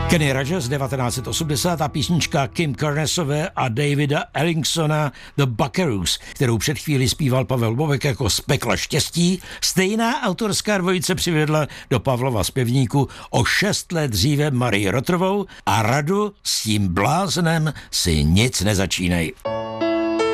Kenny Rogers 1980 a písnička Kim Carnesové a Davida Ellingsona The Buckaroos, kterou před chvíli zpíval Pavel Bobek jako Z pekla štěstí, stejná autorská dvojice přivedla do Pavlova zpěvníku o 6 let dříve Marii Rotrovou a Radu S tím bláznem si nic nezačínej.